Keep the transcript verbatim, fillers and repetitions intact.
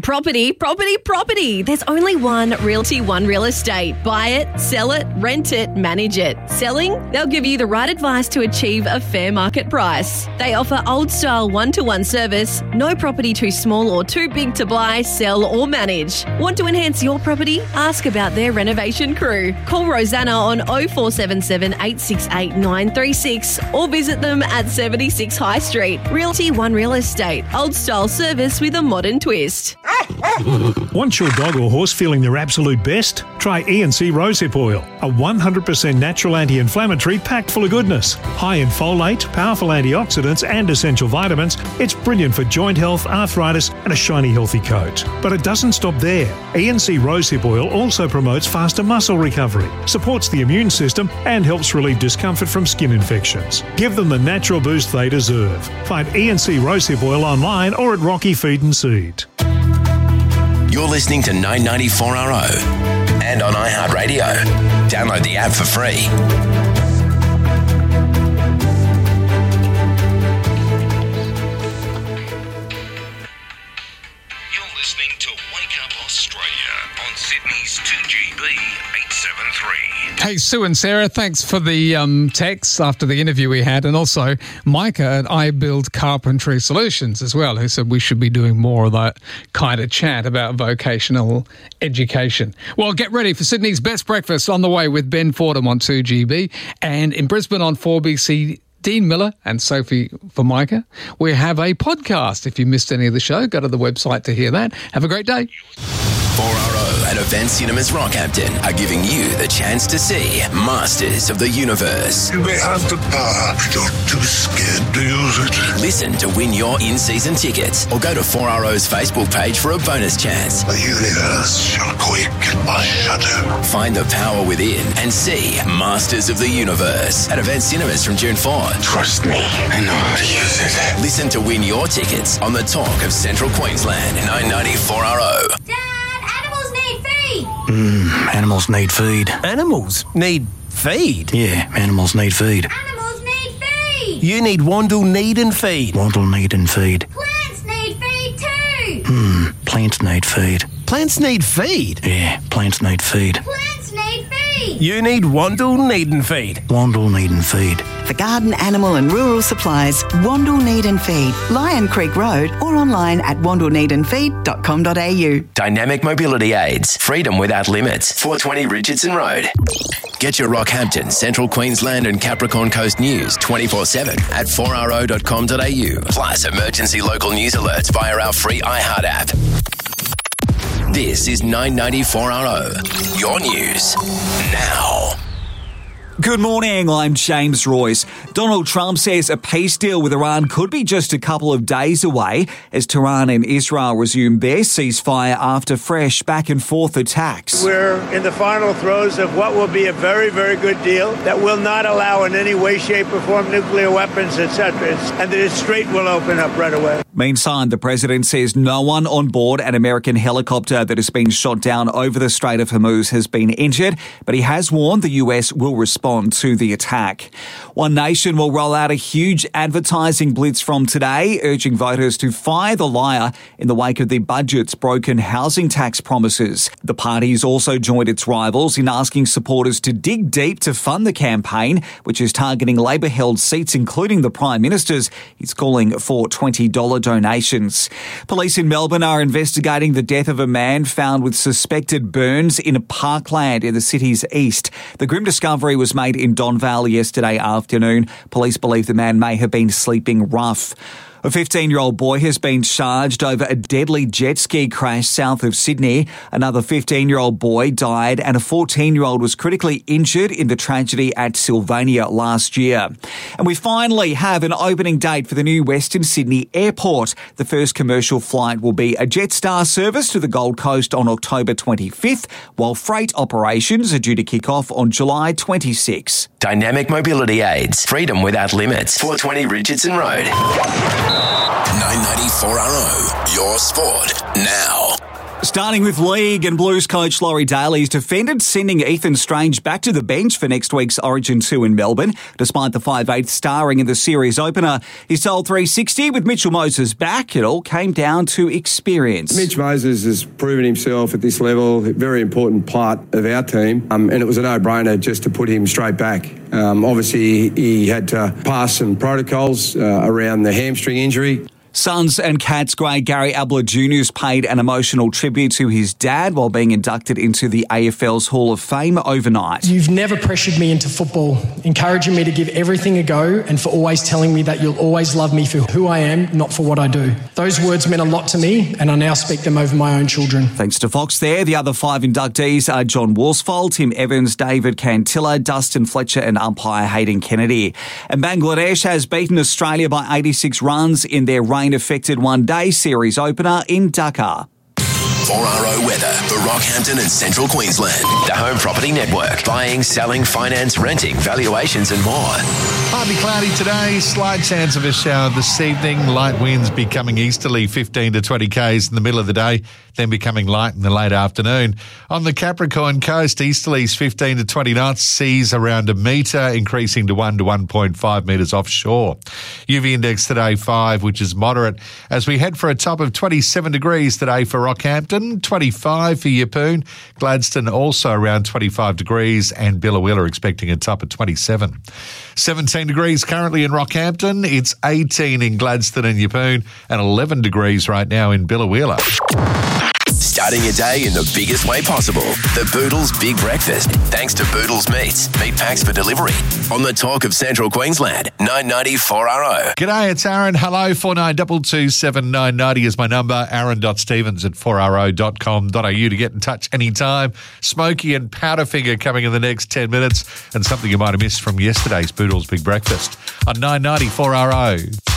Property, property, property. There's only one Realty One Real Estate. Buy it, sell it, rent it, manage it. Selling? They'll give you the right advice to achieve a fair market price. They offer old-style one-to-one service, no property too small or too big to buy, sell or manage. Want to enhance your property? Ask about their renovation crew. Call Rosanna on oh four seven seven, eight six eight, nine three six or visit them at seventy-six High Street. Realty One Real Estate. Old-style service with a modern twist. Want your dog or horse feeling their absolute best? Try E and C Rosehip Oil, a one hundred percent natural anti-inflammatory packed full of goodness. High in folate, powerful antioxidants and essential vitamins, it's brilliant for joint health, arthritis and a shiny healthy coat. But it doesn't stop there. E and C Rosehip Oil also promotes faster muscle recovery, supports the immune system and helps relieve discomfort from skin infections. Give them the natural boost they deserve. Find E and C Rosehip Oil online or at Rocky Feed and Seed. You're listening to nine ninety-four R O and on iHeartRadio. Download the app for free. You're listening to Wake Up Australia on Sydney's two G B eight seven three. Hey, Sue and Sarah, thanks for the um, texts after the interview we had, and also Micah at I Build Carpentry Solutions as well, who said we should be doing more of that kind of chat about vocational education. Well, get ready for Sydney's Best Breakfast on the way with Ben Fordham on two G B, and in Brisbane on four B C, Dean Miller and Sophie Formica. We have a podcast. If you missed any of the show, go to the website to hear that. Have a great day. four R O and Event Cinemas Rockhampton are giving you the chance to see Masters of the Universe. You may have the power, but you're too scared to use it. Listen to win your in-season tickets or go to four R O's Facebook page for a bonus chance. The universe shall quake at my shadow. Find the power within and see Masters of the Universe at Event Cinemas from June fourth. Trust me, I know how to use it. Listen to win your tickets on the Talk of Central Queensland, nine ninety-four R O. Mm, animals need feed. Animals need feed? Yeah, animals need feed. Animals need feed. You need Wandle Need and Feed. Wandle Need and Feed. Plants need feed too. Hmm, plants need feed. Plants need feed? Yeah, plants need feed. Plants need feed. You need Wandle Need and Feed. Wandle Need and Feed. For garden, animal and rural supplies, Wandle Need and Feed, Lion Creek Road or online at wandle need and feed dot com dot a u. Dynamic Mobility Aids. Freedom without limits. four twenty Richardson Road. Get your Rockhampton, Central Queensland and Capricorn Coast news twenty-four seven at four r o dot com dot a u. Plus emergency local news alerts via our free iHeart app. This is nine ninety-four R O. Your news now. Good morning, I'm James Royce. Donald Trump says a peace deal with Iran could be just a couple of days away as Tehran and Israel resume their ceasefire after fresh back-and-forth attacks. We're in the final throes of what will be a very, very good deal that will not allow in any way, shape or form nuclear weapons, et cetera. And the strait will open up right away. Meantime, the president says no one on board an American helicopter that has been shot down over the Strait of Hormuz has been injured, but he has warned the U S will respond to the attack. One Nation will roll out a huge advertising blitz from today, urging voters to fire the liar in the wake of the budget's broken housing tax promises. The party's also joined its rivals in asking supporters to dig deep to fund the campaign, which is targeting Labor-held seats, including the Prime Minister's. It's calling for twenty dollars donations. Police in Melbourne are investigating the death of a man found with suspected burns in a parkland in the city's east. The grim discovery was made in Don Vale yesterday afternoon. Police believe the man may have been sleeping rough. A fifteen-year-old boy has been charged over a deadly jet ski crash south of Sydney. Another fifteen-year-old boy died and a fourteen-year-old was critically injured in the tragedy at Sylvania last year. And we finally have an opening date for the new Western Sydney Airport. The first commercial flight will be a Jetstar service to the Gold Coast on October twenty-fifth, while freight operations are due to kick off on July twenty-sixth. Dynamic Mobility Aids. Freedom without limits. four twenty Richardson Road. nine ninety-four R O. Your sport now. Starting with League and Blues coach Laurie Daley's defended sending Ethan Strange back to the bench for next week's Origin two in Melbourne. Despite the five eighth starring in the series opener, he told three sixty with Mitchell Moses back, it all came down to experience. Mitch Moses has proven himself at this level, a very important part of our team, um, and it was a no-brainer just to put him straight back. Um, obviously, he had to pass some protocols uh, around the hamstring injury. Suns and Cats great Gary Ablett Junior has paid an emotional tribute to his dad while being inducted into the A F L's Hall of Fame overnight. You've never pressured me into football, encouraging me to give everything a go and for always telling me that you'll always love me for who I am, not for what I do. Those words meant a lot to me and I now speak them over my own children. Thanks to Fox there. The other five inductees are John Worsfold, Tim Evans, David Cantilla, Dustin Fletcher and umpire Hayden Kennedy. And Bangladesh has beaten Australia by eighty-six runs in their rain-affected one-day series opener in Dhaka. four R O weather for Rockhampton and Central Queensland. The Home Property Network. Buying, selling, finance, renting, valuations and more. Partly cloudy today, slight chance of a shower this evening. Light winds becoming easterly fifteen to twenty k's in the middle of the day, then becoming light in the late afternoon. On the Capricorn coast, easterlies fifteen to twenty knots, seas around a metre, increasing to one to one point five metres offshore. U V index today five, which is moderate, as we head for a top of twenty-seven degrees today for Rockhampton, twenty-five for Yeppoon, Gladstone also around twenty-five degrees, and Billawilla expecting a top of twenty-seven. seventeen degrees currently in Rockhampton, it's eighteen in Gladstone and Yeppoon, and eleven degrees right now in Billawilla. Starting your day in the biggest way possible. The Boodles Big Breakfast. Thanks to Boodles Meats. Meat packs for delivery. On the talk of Central Queensland. nine ninety four R O. G'day, it's Aaron. Hello, four nine two two seven nine nine zero is my number. Aaron dot Stevens at four R O dot com dot A U to get in touch anytime. Smokey and Powderfinger coming in the next ten minutes. And something you might have missed from yesterday's Boodles Big Breakfast on nine ninety four R O.